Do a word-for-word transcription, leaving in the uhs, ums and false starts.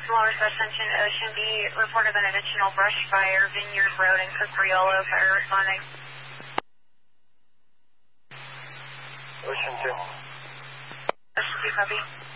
Small Request Attention, Ocean B reported an additional brush fire, Vineyard Road and Cucuriolo. Fire responding. Ocean two. Ocean two, copy.